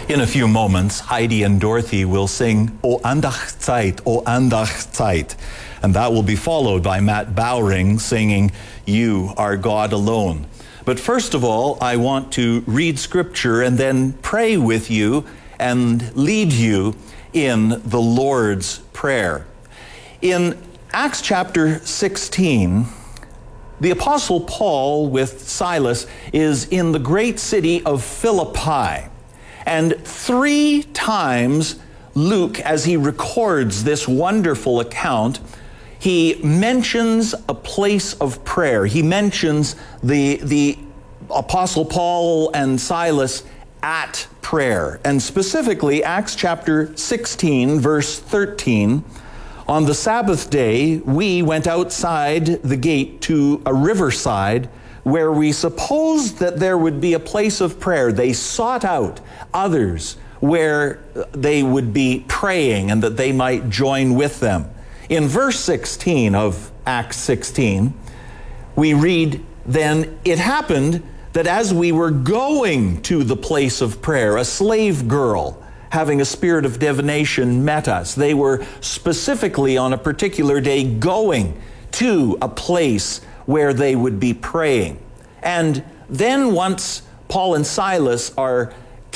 In a few moments, Heidi and Dorothy will sing O Andachtzeit, O Andachtzeit, and that will be followed by Matt Bowring singing You Are God Alone. But first of all, I want to read scripture and then pray with you and lead you in the Lord's Prayer. In Acts chapter 16, the Apostle Paul with Silas is in the great city of Philippi. And 3 times Luke, as he records this wonderful account, he mentions a place of prayer. He mentions the Apostle Paul and Silas at prayer. And specifically, Acts chapter 16, verse 13, on the Sabbath day, we went outside the gate to a riverside where we supposed that there would be a place of prayer. They sought out others where they would be praying and that they might join with them. In verse 16 of Acts 16, we read, Then it happened that as we were going to the place of prayer, a slave girl having a spirit of divination met us. They were specifically on a particular day going to a place where they would be praying. And then once Paul and Silas are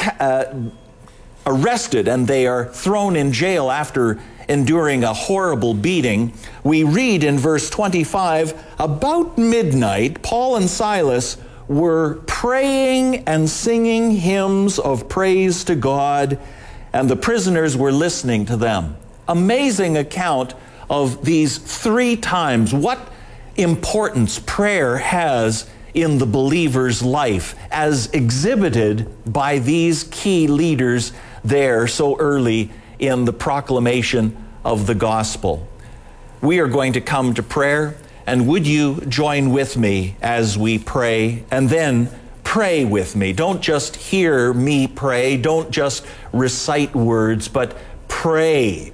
arrested and they are thrown in jail after enduring a horrible beating, we read in verse 25, about midnight, Paul and Silas were praying and singing hymns of praise to God, and the prisoners were listening to them. Amazing account of these 3 times. What importance prayer has in the believer's life as exhibited by these key leaders there so early in the proclamation of the gospel. We are going to come to prayer, and would you join with me as we pray, and then pray with me. Don't just hear me pray, don't just recite words, but pray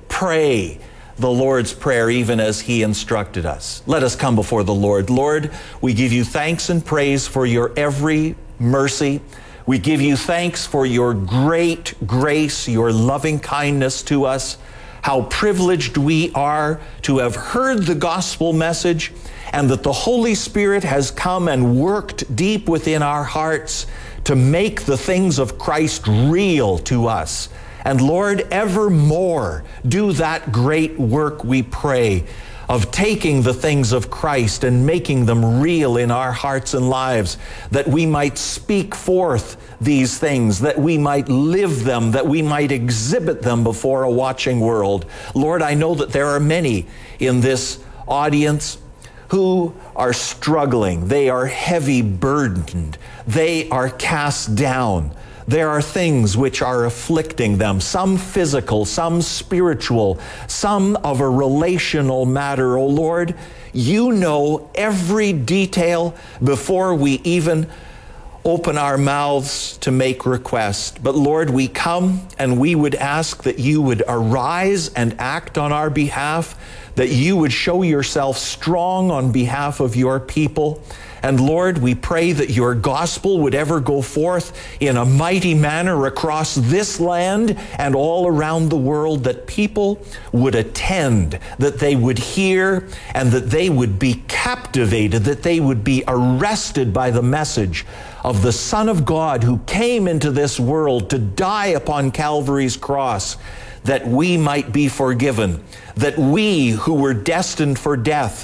the Lord's Prayer even as He instructed us. Let us come before the Lord. Lord, we give you thanks and praise for your every mercy. We give you thanks for your great grace, your loving kindness to us. How privileged we are to have heard the gospel message, and that the Holy Spirit has come and worked deep within our hearts to make the things of Christ real to us. And Lord, evermore do that great work, we pray, of taking the things of Christ and making them real in our hearts and lives, that we might speak forth these things, that we might live them, that we might exhibit them before a watching world. Lord, I know that there are many in this audience who are struggling. They are heavy burdened. They are cast down. There are things which are afflicting them, some physical, some spiritual, some of a relational matter. Oh Lord, you know every detail before we even open our mouths to make request. But Lord, we come and we would ask that you would arise and act on our behalf, that you would show yourself strong on behalf of your people. And Lord, we pray that your gospel would ever go forth in a mighty manner across this land and all around the world, that people would attend, that they would hear, and that they would be captivated, that they would be arrested by the message of the Son of God who came into this world to die upon Calvary's cross, that we might be forgiven, that we who were destined for death,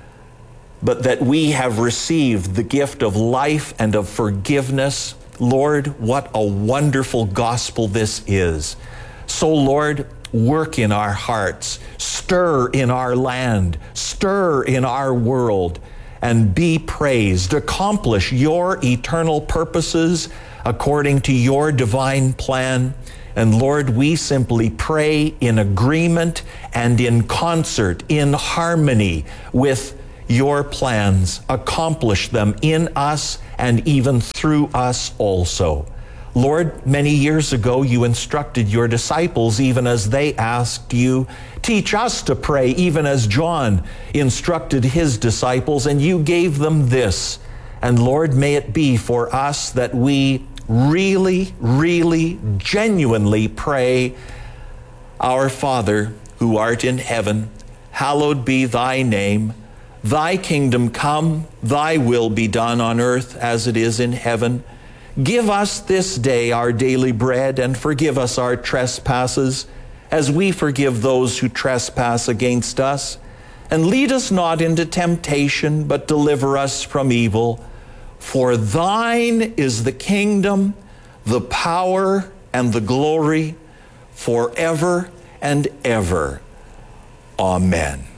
but that we have received the gift of life and of forgiveness. Lord, what a wonderful gospel this is. So Lord, work in our hearts, stir in our land, stir in our world, and be praised. Accomplish your eternal purposes according to your divine plan. And Lord, we simply pray in agreement and in concert, in harmony with your plans. Accomplish them in us and even through us also. Lord, many years ago you instructed your disciples, even as they asked you, teach us to pray, even as John instructed his disciples, and you gave them this. And Lord, may it be for us that we really, really, genuinely pray, "Our Father, who art in heaven, hallowed be thy name. Thy kingdom come, thy will be done on earth as it is in heaven. Give us this day our daily bread, and forgive us our trespasses, as we forgive those who trespass against us. And lead us not into temptation, but deliver us from evil. For thine is the kingdom, the power, and the glory, forever and ever. Amen."